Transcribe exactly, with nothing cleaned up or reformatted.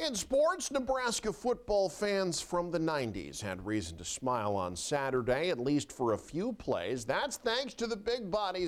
In sports, Nebraska football fans from the nineties had reason to smile on Saturday, at least for a few plays. That's thanks to the big bodies